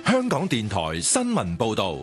香港電台新聞報道。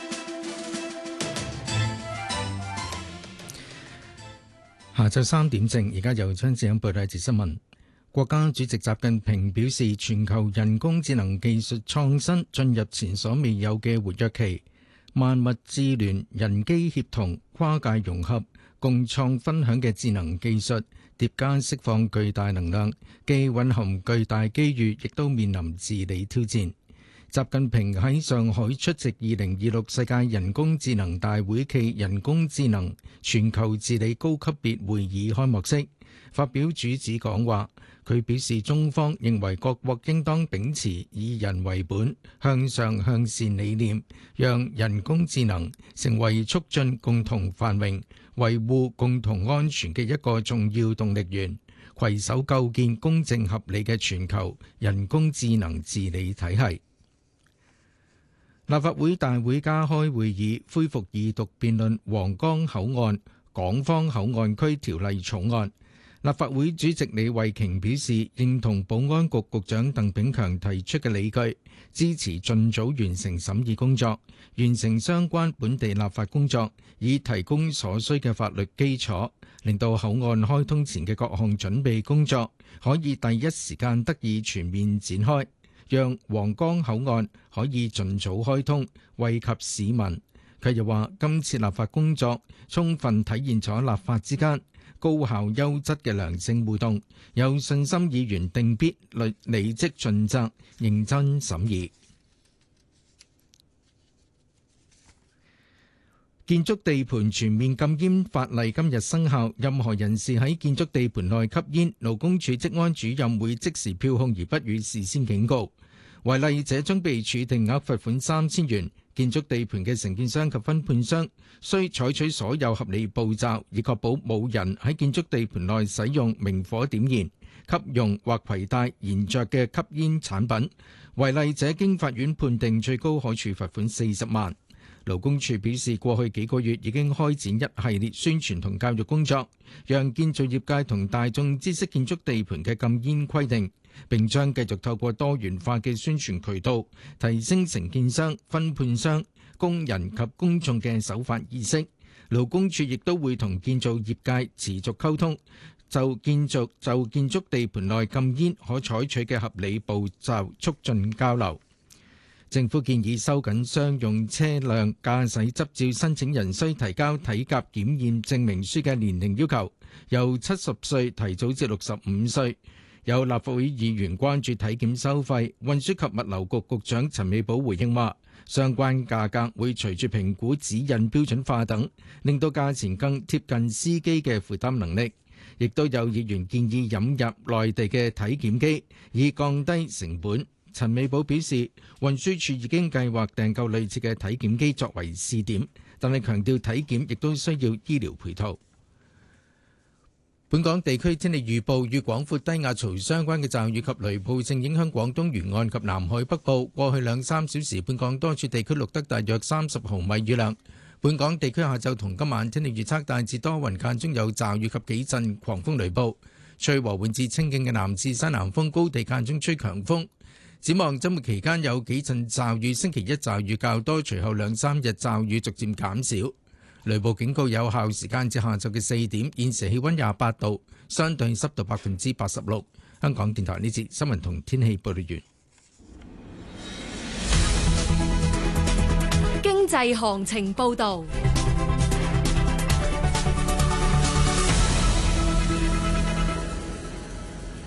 下晝3點正，而家由張志欣報道一節新聞。國家主席習近平表示，全球人工智能技術創新進入前所未有嘅活躍期，萬物智聯、人機協同、跨界融合、共創分享嘅智能技術疊加釋放巨大能量，既蘊含巨大機遇，亦都面臨治理挑戰。習近平喺上海出席2026世界人工智能大會暨人工智能全球治理高級別會議開幕式，發表主旨講話。佢表示，中方認為各國應當秉持以人為本、向上向善理念，讓人工智能成為促進共同繁榮、維護共同安全嘅一個重要動力源，攜手構建公正合理嘅全球人工智能治理體系。立法會大會加開會議，恢復二讀辯論皇崗口岸港方口岸區條例草案。立法會主席李慧瓊表示，認同保安局局長鄧炳強提出嘅理據，支持盡早完成審議工作，完成相關本地立法工作，以提供所需嘅法律基礎，令到口岸開通前嘅各項準備工作可以第一時間得以全面展開，讓皇崗口岸可以盡早開通，惠及市民。佢又話，今次立法工作充分體現咗立法之間高效優質嘅良性互動，有信心議員定必履職盡責，認真審議。建築地盤全面禁煙法例今日生效，任何人士喺建築地盤內吸煙，勞工處職安主任會即時票控而不予事先警告，違例者將被處定額罰款3000元。建築地盤嘅承建商及分判商須採取所有合理步驟，以確保冇人喺建築地盤內使用明火點燃、吸用或攜帶燃着嘅吸煙產品。違例者經法院判定，最高可處罰款40萬。勞工處表示，過去幾個月已經開展一系列宣傳同教育工作，讓建造業界同大眾知識建築地盤嘅禁煙規定，並將繼續透過多元化嘅宣傳渠道，提升承建商、分判商、工人及公眾嘅守法意識。勞工處亦都會同建造業界持續溝通，就建築地盤內禁煙可採取嘅合理步驟促進交流。政府建議收緊商用車輛駕駛執照申請人需提交體格檢驗證明書嘅年齡要求，由70歲提早至65歲。有立法會議員關注體檢收費，運輸及物流局局長陳美寶回應話，相關價格會隨住評估指引標準化等，令到價錢更貼近司機嘅負擔能力。亦都有議員建議引入內地嘅體檢機，以降低成本。陳美寶表示，運輸署已經計劃訂購類似嘅體檢機作為試點，但係強調體檢亦都需要醫療配套。本港地區天氣預報，與廣闊低壓槽相關嘅驟雨及雷暴正影響廣東沿岸及南海北部。過去2-3小時，本港多處地區錄得大約30毫米雨量。本港地區下晝同今晚天氣預測大致多雲，間中有驟雨及幾陣狂風雷暴，吹和緩至清勁嘅南至西南風，高地間中吹強風。展望週末期間有幾陣驟雨，星期一驟雨較多，隨後2-3日驟雨逐漸減少。雷暴警告有效時間至下晝嘅4點。現時氣溫28度，相對濕度86%。香港電台呢節新聞同天氣報道完。 經濟行情報道。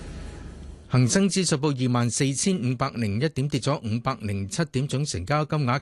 恒生指數報24,501點，跌咗507點，總成交金額